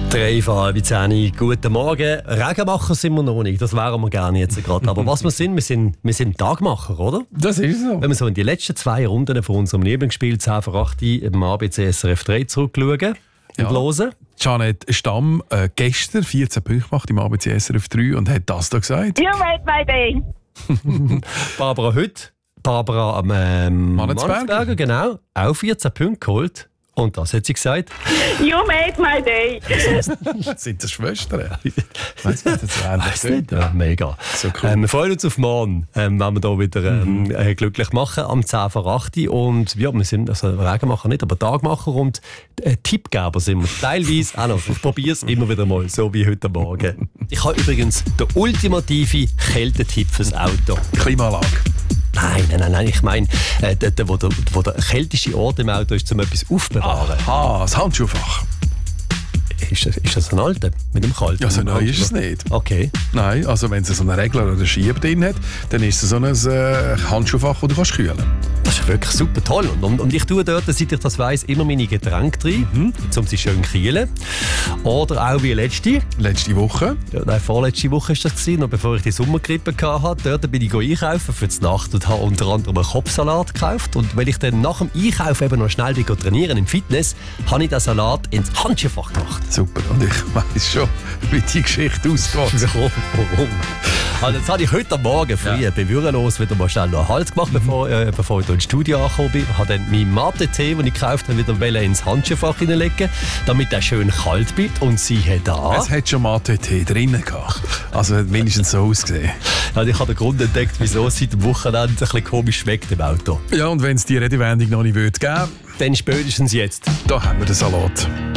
3:30. Guten Morgen. Regenmacher sind wir noch nicht, das wären wir gerne jetzt gerade. Aber was wir sind Tagmacher, oder? Das ist so. Wenn wir so in die letzten 2 Runden von unserem Lieblingsspiel 10:08 im ABC SRF 3 zurückschauen und hören. Janet Stamm gestern 14 Punkte gemacht im ABC SRF 3 und hat das da gesagt. You made my day. Barbara heute, Barbara am Mannsberger, genau, auch 14 Punkte geholt. Und das hat sie gesagt. You made my day. Sind das Schwestern? Weiss nicht, ja, mega. So cool. Wir freuen uns auf morgen, wenn wir hier wieder glücklich machen am 10:08. Und ja, wir sind also Regenmacher nicht, aber Tagmacher und Tippgeber sind wir. Teilweise auch noch. Ich probiere es immer wieder mal, so wie heute Morgen. Ich habe übrigens den ultimative Kältetipp fürs Auto. Klimaanlage. Nein. Ich meine, wo der kälteste Ort im Auto ist, um etwas aufzubewahren. Aha, das Handschuhfach. Ist das ein alter mit dem kalten? Ja, so neu ist es nicht. Okay. Nein, also wenn es so einen Regler oder einen Schieber drin hat, dann ist es so ein Handschuhfach, das du kühlen kannst. Das ist wirklich super toll. Und ich tue dort, seit ich das weiss, immer meine Getränke drin, um sie schön zu kühlen. Oder auch wie letzte Woche. Ja, nein, vorletzte Woche war das, noch bevor ich die Sommergrippe hatte. Dort bin ich einkaufen für die Nacht und habe unter anderem einen Kopfsalat gekauft. Und weil ich dann nach dem Einkauf eben noch schnell trainieren im Fitness, habe ich den Salat ins Handschuhfach gemacht. Super, und ich weiss schon, wie die Geschichte ausgeht. Warum? Also jetzt habe ich heute Morgen früh bewürrenlos wieder mal schnell noch einen Halt gemacht, bevor ich hier ins Studio angekommen bin. Ich habe dann meinen Mate-Tee, den ich gekauft habe, wieder ins Handschuhfach hineinlegen, damit er schön kalt bleibt. Und siehe da. Es hat schon Mate-Tee drinnen gehabt. Also hat mindestens so ausgesehen. Also ich habe den Grund entdeckt, wieso es seit dem Wochenende ein bisschen komisch schmeckt im Auto. Ja, und wenn es die Redewendung noch nicht geben würde, dann spätestens jetzt. da haben wir den Salat.